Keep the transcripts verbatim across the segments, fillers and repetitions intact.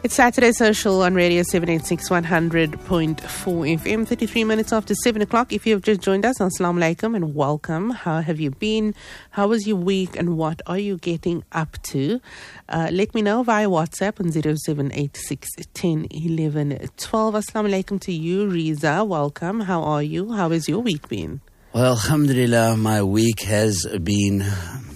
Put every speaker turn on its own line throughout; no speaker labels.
It's Saturday Social on Radio seven eighty-six one hundred point four F M, thirty-three minutes after seven o'clock. If you have just joined us, Assalamu alaikum and welcome. How have you been? How was your week and what are you getting up to? Uh, let me know via WhatsApp on zero seven eight six one zero one one one two. Assalamu alaikum to you, Riza. Welcome. How are you? How has your week been?
Well, alhamdulillah, my week has been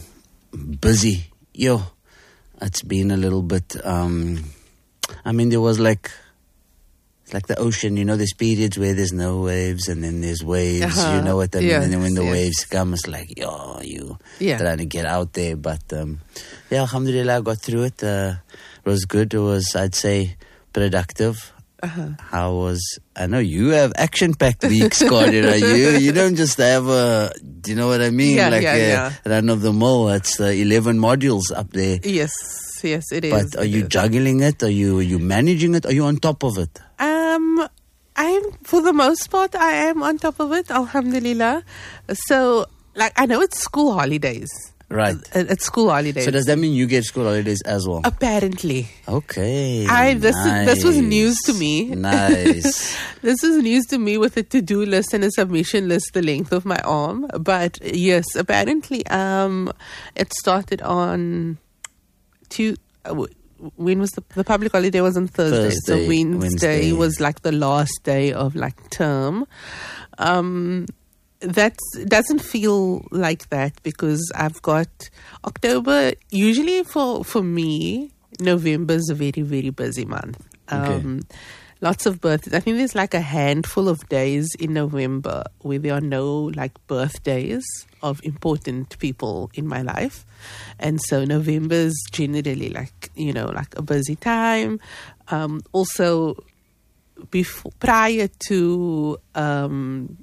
busy. Yo, it's been a little bit... Um, I mean, there was like, it's like the ocean, you know, there's periods where there's no waves and then there's waves,
uh-huh.
you know what I mean?
Yes,
and then when the
yes.
waves come, it's like, yo, you
yeah.
trying to get out there. But, um, yeah, alhamdulillah, I got through it. Uh, it was good. It was, I'd say, productive.
Uh-huh.
How was, I know you have action-packed weeks, Cordera. you you don't just have a, do you know what I mean?
Yeah,
like
yeah,
a
yeah.
run of the mill. It's the eleven modules up there.
Yes, yes, it is.
But are
it
you
is.
juggling it? Are you are you managing it? Are you on top of it?
Um, I'm, for the most part, I am on top of it, alhamdulillah. So, like, I know it's school holidays.
Right.
At, at school holidays.
So does that mean you get school holidays as well?
Apparently.
Okay.
I this
nice.
this was news to me.
Nice.
This is news to me with a to-do list and a submission list the length of my arm. But yes, apparently, um, it started on two. Uh, when was the the public holiday was on Thursday,
Thursday,
so Wednesday,
Wednesday
was like the last day of like term. Um. That doesn't feel like that because I've got October. Usually for, for me, November is a very, very busy month. Um, okay. Lots of birthdays. I think there's like a handful of days in November where there are no like birthdays of important people in my life. And so November is generally like, you know, like a busy time. Um, also, before, prior to... Um,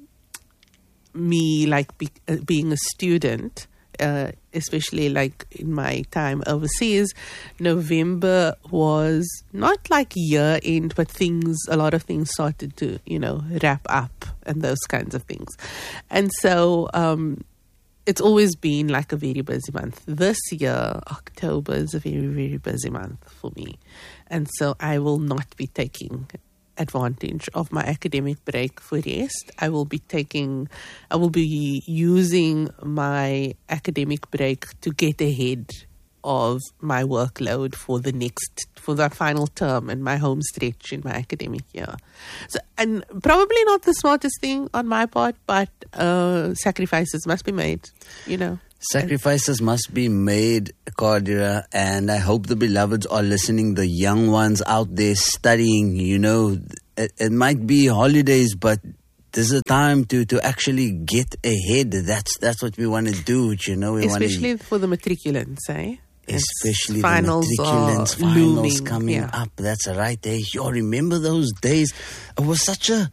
me like be, uh, being a student, uh, especially like in my time overseas, November was not like year end, but things, a lot of things started to, you know, wrap up and those kinds of things. And so um, it's always been like a very busy month. This year, October is a very, very busy month for me. And so I will not be taking advantage of my academic break for rest. I will be taking, I will be using my academic break to get ahead of my workload for the next, for that final term and my home stretch in my academic year. So, and probably not the smartest thing on my part, but uh, sacrifices must be made, you know.
Sacrifices must be made, Cordera, and I hope the beloveds are listening, the young ones out there studying, you know, it, it might be holidays, but there's a time to, to actually get ahead. That's that's what we want to do, you know. We
Especially
wanna,
for the matriculants, eh?
Especially
it's finals
the matriculants, finals
looming,
coming
yeah.
up. That's right. Hey, yo, remember those days? It was such a,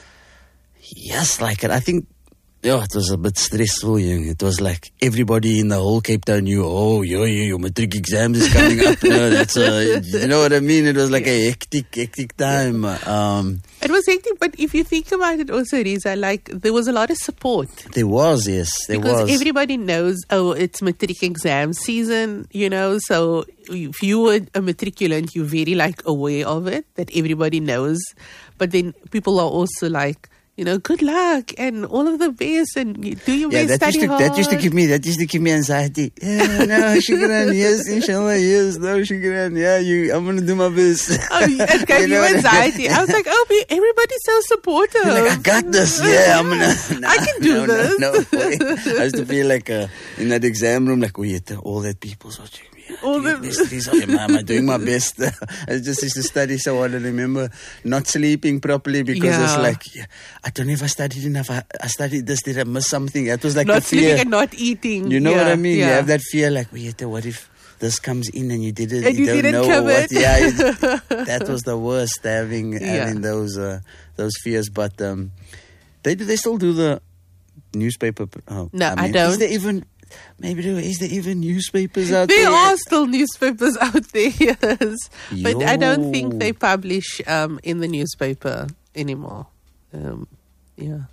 yes, like it. I think, yeah, it was a bit stressful. You know. It was like everybody in the whole Cape Town knew, oh, yo, yo, your matric exams is coming up. No, that's a, you know what I mean? It was like yeah. a hectic, hectic time. Um,
it was hectic, but if you think about it also, Riza, like there was a lot of support.
There was, yes, there
because
was.
Because everybody knows, oh, it's matric exam season, you know, so if you were a matriculant, you're very like aware of it, that everybody knows. But then people are also like, you know, good luck and all of the best and you do your
yeah,
best,
that
study
used to,
hard.
That used to give me, that used to give me anxiety. Yeah, no, shukran, yes, inshallah, yes, no, shukran, yeah, you, I'm going to do my best.
Oh, it gave you, you know anxiety. I was like, oh, everybody's so supportive.
You're like, I got this, yeah, I'm going to.
Nah, I can do
no,
this.
No, no way. I used to feel like uh, in that exam room, like, oh, yeah, all that people's watching.
All the
am I doing my best? I just used to study so hard. I remember not sleeping properly because
yeah.
it's like, yeah, I don't know if I studied enough. I, I studied this, did I miss something? It was like
not
the fear.
sleeping and not eating.
You know
yeah,
what I mean?
Yeah.
You have that fear like, wait, what if this comes in and you did it?
And you,
you don't
didn't
know
cover
what.
It.
Yeah, it, that was the worst, having
yeah.
having those uh, those fears. But um, they do they still do the newspaper? Oh,
no,
I, mean,
I don't.
Is there even Maybe there is there even newspapers out
there?
There
are still newspapers out there, yes. But
Yo.
I don't think they publish um, in the newspaper anymore. Um, yeah.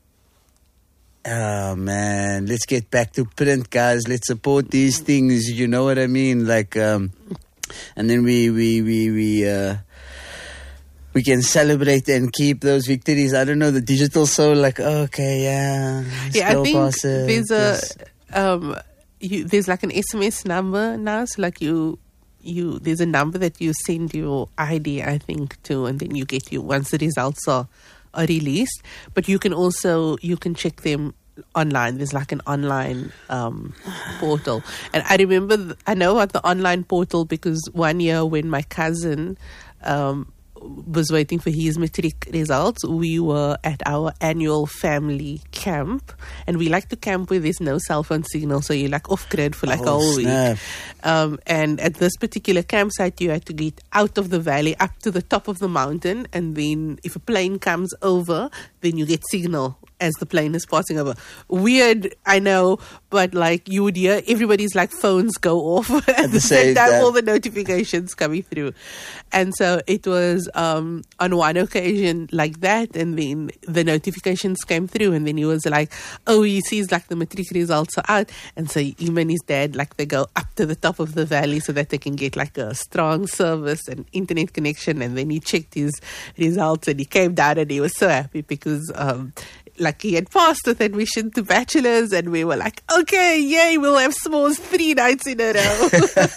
Oh, man. Let's get back to print, guys. Let's support these things. You know what I mean? Like, um, and then we we we we uh, we can celebrate and keep those victories. I don't know, the digital soul, like, okay, yeah,
yeah. I think
passes,
there's a um, you, there's like an S M S number now, so like you. You there's a number that you send your I D, I think, to, and then you get you once the results are, are released. But you can also you can check them online. There's like an online um, portal, and I remember th- I know about the online portal because one year when my cousin um, was waiting for his matric results, we were at our annual family camp, and we like to camp where there's no cell phone signal, so you're like off grid for like
oh,
a whole
snap.
week. Um, and at this particular campsite, you had to get out of the valley up to the top of the mountain, and then if a plane comes over, then you get signal as the plane is passing over. Weird, I know, but like you would hear everybody's like phones go off at, at the same time, that. all the notifications coming through. And so it was um, on one occasion like that, and then the notifications came through, and then he was like, oh, he sees like the matric results are out, and so him and his dad, like they go up to the top of the valley so that they can get like a strong service and internet connection. And then he checked his results, and he came down, and he was so happy because um, like he had passed with admission to bachelor's, and we were like, okay, yay, we'll have s'mores three nights in a row.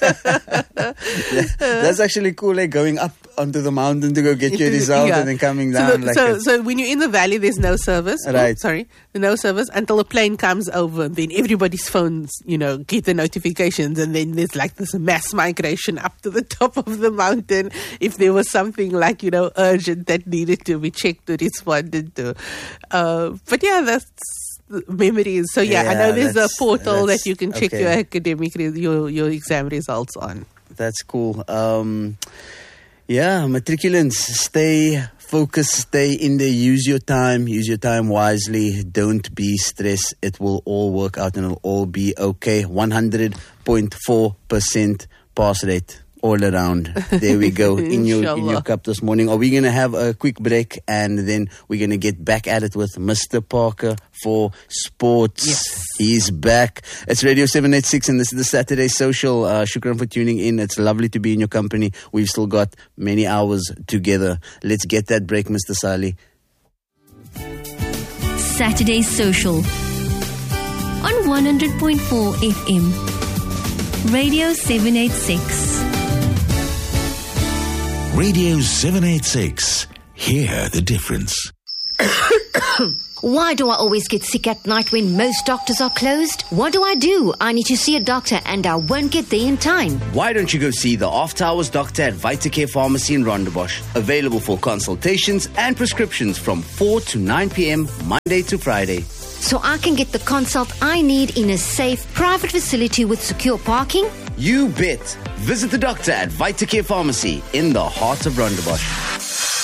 Yeah, that's actually cool, like going up onto the mountain to go get your result yeah. and then coming down.
So, the,
like
so,
a,
so when you're in the valley, there's no service.
Right.
Oh, sorry, no service until a plane comes over. Then everybody's phones, you know, get the notifications, and then there's like this mass migration up to the top of the mountain if there was something like, you know, urgent that needed to be checked or responded to. Uh, but yeah, that's memories. So yeah, yeah I know there's a portal that you can check okay. your academic, re- your your exam results on.
That's cool. Um, yeah, matriculants, stay focused, stay in there, use your time, use your time wisely. Don't be stressed. It will all work out and it'll all be okay. one hundred point four percent pass rate. All around. There we go. In your in your cup this morning. Are we going to have a quick break and then we're going to get back at it with Mister Parker for sports.
Yes.
He's back. It's Radio seven eighty-six and this is the Saturday Social. Uh, shukran for tuning in. It's lovely to be in your company. We've still got many hours together. Let's get that break, Mister Sali.
Saturday Social on one hundred point four F M. Radio seven eighty-six.
Radio seven eighty-six. Hear the difference.
Why do I always get sick at night when most doctors are closed? What do I do? I need to see a doctor and I won't get there in time.
Why don't you go see the After Hours doctor at VitaCare Pharmacy in Rondebosch? Available for consultations and prescriptions from four to nine p.m. Monday to Friday.
So I can get the consult I need in a safe, private facility with secure parking?
You bet. Visit the doctor at VitaCare Pharmacy in the heart of Rondebosch.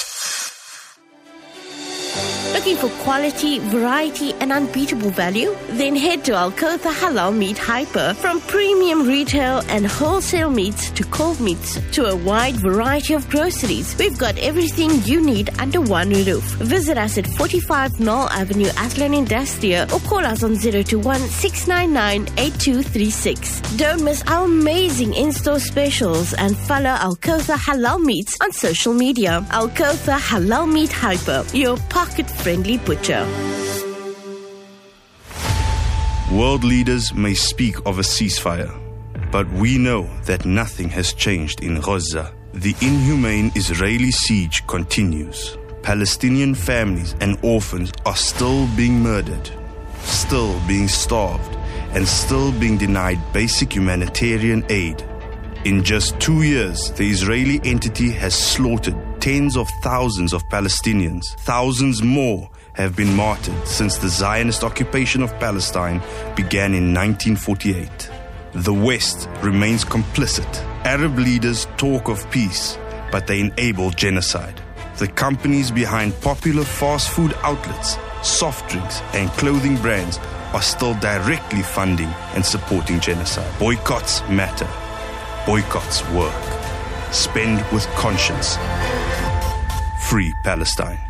Looking for quality, variety, and unbeatable value? Then head to Alcotha Halal Meat Hyper. From premium retail and wholesale meats to cold meats to a wide variety of groceries, we've got everything you need under one roof. Visit us at forty-five Knoll Avenue, Athlone Industria, or call us on zero two one, six nine nine, eight two three six. Don't miss our amazing in-store specials and follow Alcotha Halal Meats on social media. Alcotha Halal Meat Hyper, your pocket-friendly butcher.
World leaders may speak of a ceasefire, but we know that nothing has changed in Gaza. The inhumane Israeli siege continues. Palestinian families and orphans are still being murdered, still being starved, and still being denied basic humanitarian aid. In just two years, the Israeli entity has slaughtered tens of thousands of Palestinians. Thousands more have been martyred since the Zionist occupation of Palestine began in nineteen forty-eight. The West remains complicit. Arab leaders talk of peace, but they enable genocide. The companies behind popular fast food outlets, soft drinks, and clothing brands are still directly funding and supporting genocide. Boycotts matter. Boycotts work. Spend with conscience. Free Palestine.